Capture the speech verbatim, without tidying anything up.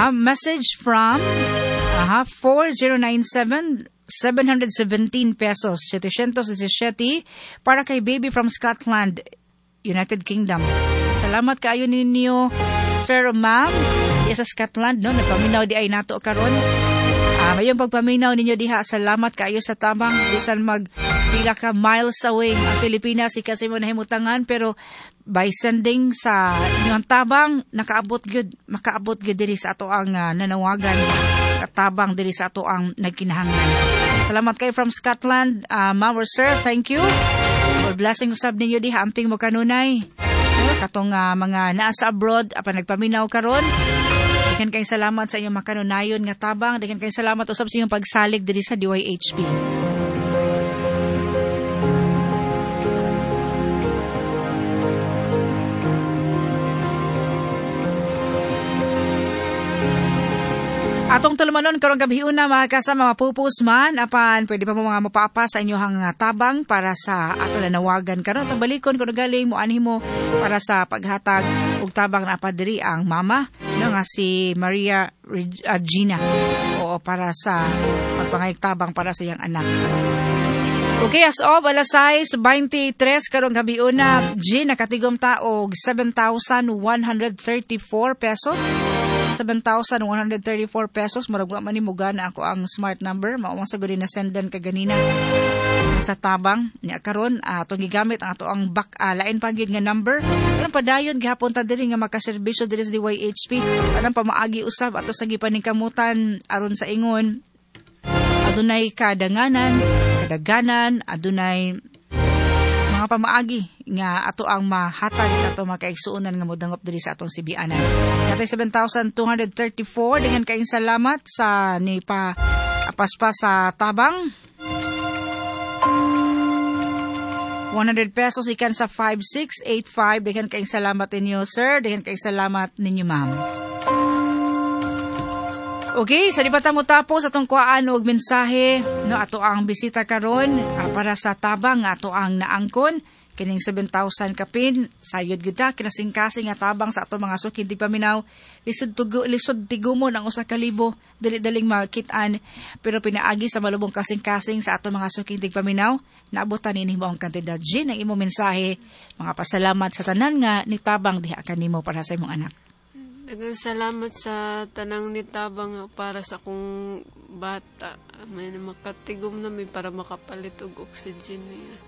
Aha, message from aha, four zero nine seven seven hundred seventeen pesos, seven seventeen para kay baby from Scotland, United Kingdom. Salamat kaayo ninyo, Sir, Ma'am, di sa Scotland, no? Nagpaminaw di ay nato karon. Ah, mayong pagpaminaw ninyo diha, salamat kaayo sa tabang. Bisan mag pila ka miles away ang Pilipinas, ikasi mo nahimutangan, pero by sending sa inyong tabang, nakaabot gyud, makaabot gyud diri sa ato ang uh, nanawagan, katabang diri sa ato ang nagkinahanglan. Salamat kayo from Scotland, uh, Ma'am or Sir, thank you. For blessing usab ninyo diha, amping mo kanunay. Katong uh, mga naasa abroad, apa nagpaminaw karon. Dikan kay salamat sa inyong makanunayon nga tabang. Dikan kay salamat usab sa inyong pagsalig diri sa D Y H P. Atong tulumanon karong gabi una mga kasama mapupus man apan pwede pa mo mga mapapa sa inyohang tabang para sa ato na nawagan karon atong balikon kuno galing mo anhi mo para sa paghatag og tabang na padiri ang mama no nga si Maria uh, Gina o para sa pagpangayag tabang para sa iyang anak. Okay, as of alas sais twenty-three karong gabi una, G nakatigom ta og seven thousand one hundred thirty-four pesos. seven thousand one hundred thirty-four pesos. Maragwa man ni mugana ako ang smart number. Maumang sa gudi na sendan kaganina sa tabang. Nya karon atong gigamit ang ato ang back uh, lain pagid nga number. Anong padayon gihapon ta diri nga makaserbisyo diri sa D Y H P. Anong pamaagi usab ato sa gipaningkamutan aron sa ingon. Adunay kadanganan, kadaganan, adunay mga pamaagi nga ato ang mahatag sa ato mga kaigsuonan nga modangop diri sa atong sibianan. Natay seven thousand two hundred thirty-four dengan kaayong salamat sa ni pa apaspa sa tabang. one hundred pesos ikan sa five six eight five. Dengan kaayong salamat ninyo, sir. Dengan kaayong salamat ninyo, ma'am. Okay, sa di pa ta mo tapos atong kuhaan og mensahe no ato ang bisita karon uh, para sa tabang ato ang naangkon kining seven thousand kapin sayod gyud ta kinasing-kasing nga tabang sa ato mga sukid di paminaw lisod tugo lisod tigumon ang usa ka libo dili daling makit-an pero pinaagi sa malubong kasing-kasing sa ato mga sukid di paminaw naabotan ini mo ang kantidad G ng imo mensahe mga pasalamat sa tanan nga nitabang diha kanimo para sa imong anak. Daghang salamat sa tanang nitabang para sa kong bata. May makatigom na may para makapalit og oxygen niya.